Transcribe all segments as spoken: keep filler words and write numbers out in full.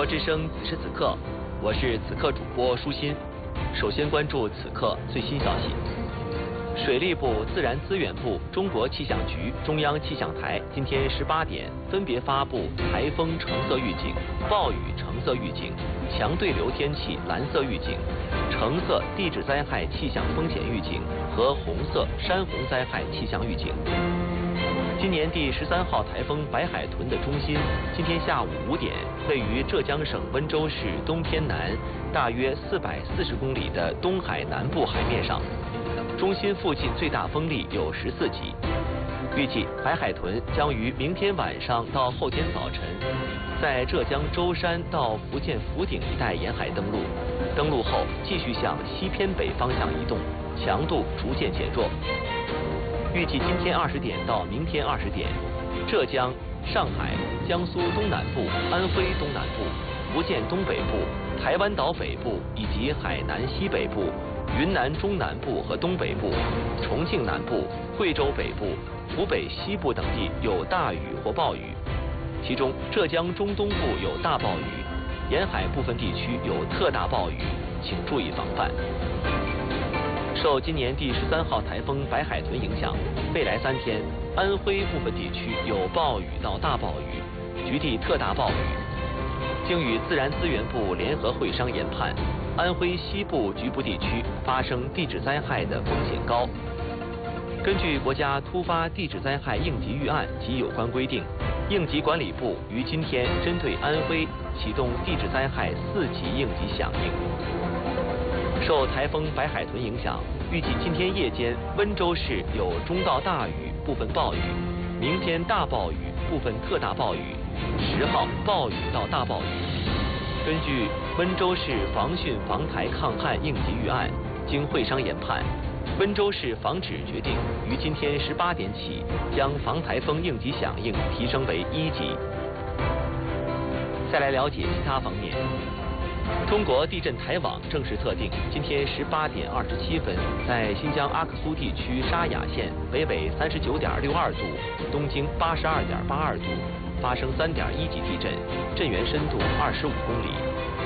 之声此时此刻，我是此刻主播舒心。首先关注此刻最新消息。水利部、自然资源部、中国气象局、中央气象台今天十八点分别发布台风橙色预警、暴雨橙色预警、强对流天气蓝色预警、橙色地质灾害气象风险预警和红色山洪灾害气象预警。今年第十三号台风白海豚的中心，今天下午五点位于浙江省温州市东偏南，大约四百四十公里的东海南部海面上。中心附近最大风力有十四级。预计白海豚将于明天晚上到后天早晨，在浙江舟山到福建福鼎一带沿海登陆，登陆后继续向西偏北方向移动，强度逐渐减弱。预计今天二十点到明天二十点，浙江、上海、江苏东南部、安徽东南部、福建东北部、台湾岛北部以及海南西北部、云南中南部和东北部、重庆南部、贵州北部、湖北西部等地有大雨或暴雨，其中浙江中东部有大暴雨，沿海部分地区有特大暴雨，请注意防范。受今年第十三号台风白海豚影响，未来三天，安徽部分地区有暴雨到大暴雨，局地特大暴雨。经与自然资源部联合会商研判，安徽西部局部地区发生地质灾害的风险高。根据国家突发地质灾害应急预案及有关规定，应急管理部于今天针对安徽启动地质灾害四级应急响应。受台风白海豚影响，预计今天夜间温州市有中到大雨，部分暴雨；明天大暴雨，部分特大暴雨；十号暴雨到大暴雨。根据温州市防汛防台抗旱应急预案，经会商研判，温州市防指决定于今天十八点起将防台风应急响应提升为一级。再来了解其他方面。中国地震台网正式测定，今天十八点二十七分，在新疆阿克苏地区沙雅县北纬三十九点六二度，东经八十二点八二度，发生三点一级地震，震源深度二十五公里。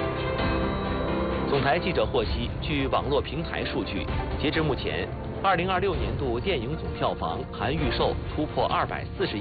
总台记者获悉，据网络平台数据，截至目前，二零二六年度电影总票房含预售突破二百四十亿。